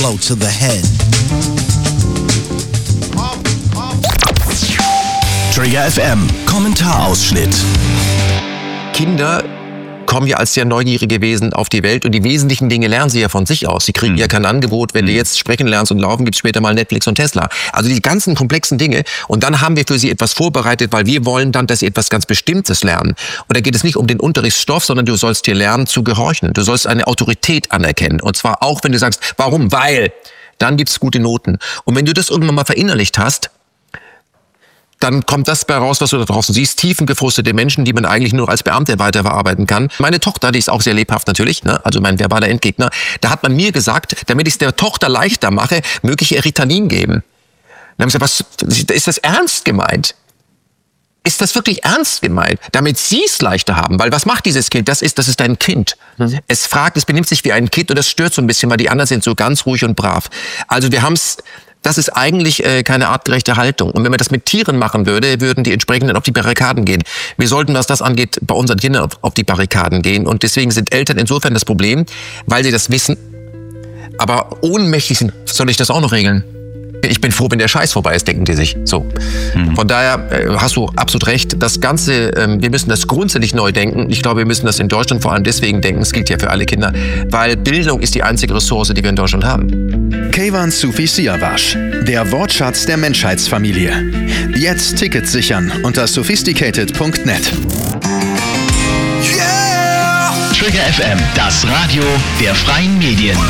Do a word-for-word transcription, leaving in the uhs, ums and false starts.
Blow to the head. Trigger F M, Kommentarausschnitt. Kinder kommen ja als sehr neugierige Wesen auf die Welt und die wesentlichen Dinge lernen sie ja von sich aus. Sie kriegen mhm. ja kein Angebot, wenn mhm. du jetzt sprechen lernst und laufen, gibt's später mal Netflix und Tesla. Also die ganzen komplexen Dinge. Und dann haben wir für sie etwas vorbereitet, weil wir wollen dann, dass sie etwas ganz Bestimmtes lernen. Und da geht es nicht um den Unterrichtsstoff, sondern du sollst dir lernen zu gehorchen. Du sollst eine Autorität anerkennen. Und zwar auch, wenn du sagst, warum? Weil. Dann gibt's gute Noten. Und wenn du das irgendwann mal verinnerlicht hast, dann kommt das bei raus, was du da draußen siehst. Tiefengefrustete Menschen, die man eigentlich nur als Beamte weiterverarbeiten kann. Meine Tochter, die ist auch sehr lebhaft natürlich, ne? Also mein verbaler Endgegner, da hat man mir gesagt, damit ich es der Tochter leichter mache, möge ich Ritalin geben. Dann habe ich gesagt, was, ist das ernst gemeint? Ist das wirklich ernst gemeint? Damit sie es leichter haben. Weil was macht dieses Kind? Das ist, das ist dein Kind. Mhm. Es fragt, es benimmt sich wie ein Kind und das stört so ein bisschen, weil die anderen sind so ganz ruhig und brav. Also wir haben es... Das ist eigentlich äh, keine artgerechte Haltung. Und wenn man das mit Tieren machen würde, würden die entsprechenden auf die Barrikaden gehen. Wir sollten, was das angeht, bei unseren Kindern auf, auf die Barrikaden gehen. Und deswegen sind Eltern insofern das Problem, weil sie das wissen, aber ohnmächtig sind. Soll ich das auch noch regeln? Ich bin froh, wenn der Scheiß vorbei ist, denken die sich. So. Mhm. Von daher äh, hast du absolut recht. Das Ganze, ähm, wir müssen das grundsätzlich neu denken. Ich glaube, wir müssen das in Deutschland vor allem deswegen denken. Es gilt ja für alle Kinder, weil Bildung ist die einzige Ressource, die wir in Deutschland haben. Keyvan Sufi Siavash, der Wortschatz der Menschheitsfamilie. Jetzt Tickets sichern unter sophisticated punkt net. Yeah! Trigger F M, das Radio der freien Medien.